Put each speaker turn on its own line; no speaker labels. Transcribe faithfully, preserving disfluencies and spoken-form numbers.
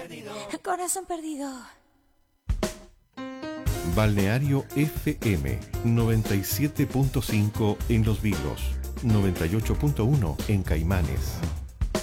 Corazón perdido.
Balneario F M noventa y siete punto cinco en Los Vilos, noventa y ocho punto uno en Caimanes.